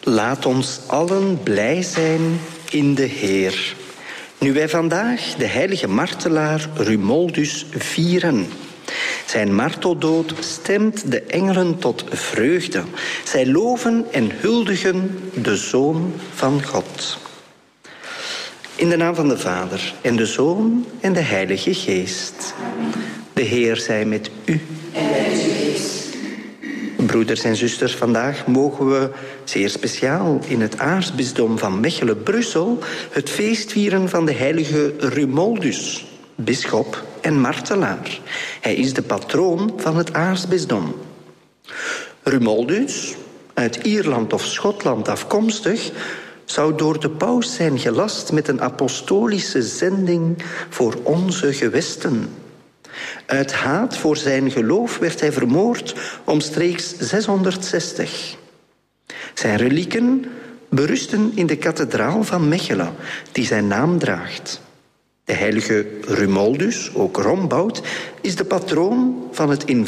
Laat ons allen blij zijn in de Heer. Nu wij vandaag de heilige martelaar Rumoldus vieren. Zijn marteldood stemt de engelen tot vreugde. Zij loven en huldigen de Zoon van God. In de naam van de Vader en de Zoon en de Heilige Geest. De Heer zij met u. En met uw geest. Broeders en zusters, vandaag mogen we zeer speciaal in het aartsbisdom van Mechelen-Brussel het feest vieren van de heilige Rumoldus, bisschop en martelaar. Hij is de patroon van het aartsbisdom. Rumoldus, uit Ierland of Schotland afkomstig, zou door de paus zijn gelast met een apostolische zending voor onze gewesten. Uit haat voor zijn geloof werd hij vermoord omstreeks 660. Zijn relieken berusten in de kathedraal van Mechelen, die zijn naam draagt. De heilige Rumoldus, ook Rombout, is de patroon van het in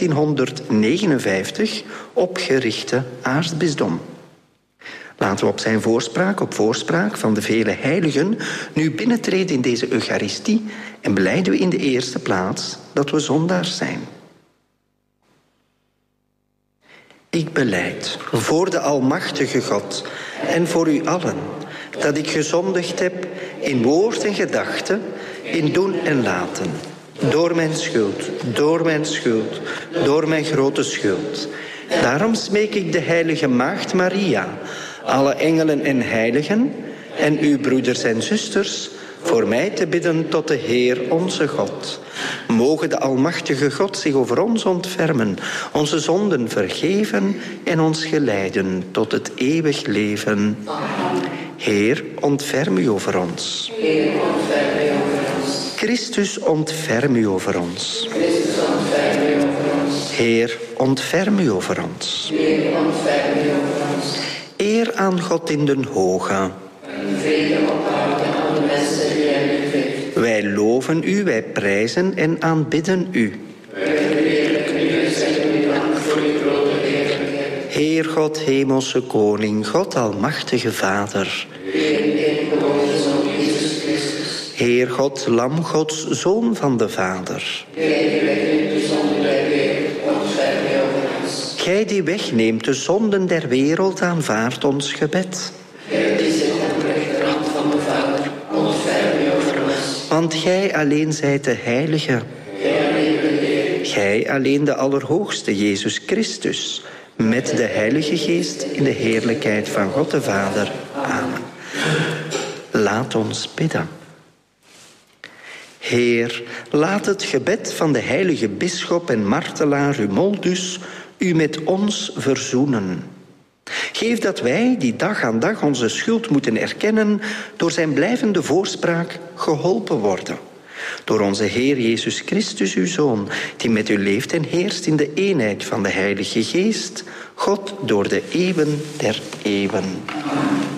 1559 opgerichte aartsbisdom. Laten we op zijn voorspraak, op voorspraak van de vele heiligen, nu binnentreden in deze Eucharistie en belijden we in de eerste plaats dat we zondaars zijn. Ik belijd voor de Almachtige God en voor u allen dat ik gezondigd heb in woord en gedachte, in doen en laten. Door mijn schuld, door mijn grote schuld. Daarom smeek ik de heilige Maagd Maria, alle engelen en heiligen en uw broeders en zusters voor mij te bidden tot de Heer onze God. Mogen de Almachtige God zich over ons ontfermen, onze zonden vergeven en ons geleiden tot het eeuwig leven. Heer, ontferm u over ons. Heer, ontferm u over ons. Christus, ontferm u over ons. Christus, ontferm u over ons. Heer, ontferm u over ons. Heer, ontferm u over ons. Eer aan God in den hoge. En vrede op aarde aan de mensen die hij lief heeft. Wij loven u, wij prijzen en aanbidden u. Wij verheerlijken u en zeggen u dank voor uw grote heerlijkheid. Heer God, hemelse koning, God almachtige Vader. Heer, in geboren Zoon Jezus Christus. Heer God, lam Gods, Zoon van de Vader. Gij die wegneemt de zonde der wereld, ontferm u over ons. Gij die wegneemt de zonden der wereld, aanvaardt ons gebed. Gij die zit aan de rechterhand van de Vader, ontferm u over ons. Want gij alleen zijt de Heilige. Gij alleen de Heer. Gij alleen de Allerhoogste, Jezus Christus, met de Heilige Geest in de heerlijkheid van God de Vader. Amen. Laat ons bidden. Heer, laat het gebed van de heilige bisschop en martelaar Rumoldus u met ons verzoenen. Geef dat wij, die dag aan dag onze schuld moeten erkennen, door zijn blijvende voorspraak geholpen worden. Door onze Heer Jezus Christus, uw Zoon, die met u leeft en heerst in de eenheid van de Heilige Geest, God door de eeuwen der eeuwen.